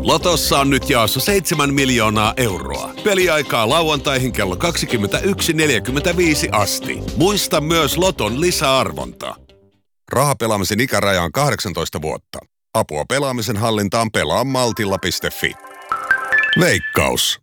Lotossa on nyt jaossa 7 miljoonaa euroa. Peliaikaa lauantaihin kello 21.45 asti. Muista myös Loton lisäarvonta. Rahapelaamisen ikäraja on 18 vuotta. Apua pelaamisen hallintaan pelaamaltilla.fi. Veikkaus.